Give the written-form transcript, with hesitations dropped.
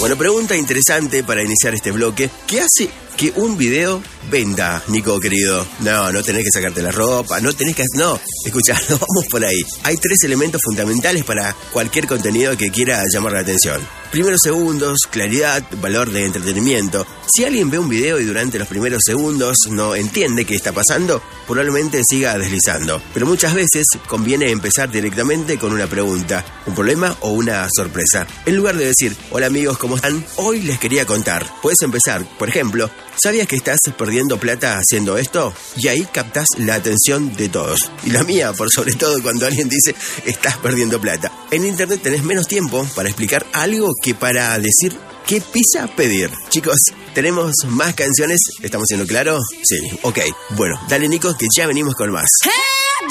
Bueno, pregunta interesante para iniciar este bloque. ¿Qué hace que un video venda, Nico, querido? No tenés que sacarte la ropa, no, escuchá, no vamos por ahí. Hay 3 elementos fundamentales para cualquier contenido que quiera llamar la atención. Primeros segundos, claridad, valor de entretenimiento. Si alguien ve un video y durante los primeros segundos no entiende qué está pasando, probablemente siga deslizando. Pero muchas veces conviene empezar directamente con una pregunta, un problema o una sorpresa. En lugar de decir, hola amigos, ¿cómo están? Hoy les quería contar. Puedes empezar, por ejemplo, ¿sabías que estás perdiendo plata haciendo esto? Y ahí captás la atención de todos. Y la mía, por sobre todo, cuando alguien dice, estás perdiendo plata. En internet tenés menos tiempo para explicar algo que para decir qué pizza pedir. Chicos, ¿tenemos más canciones? ¿Estamos siendo claros? Sí, ok. Bueno, dale Nico, que ya venimos con más.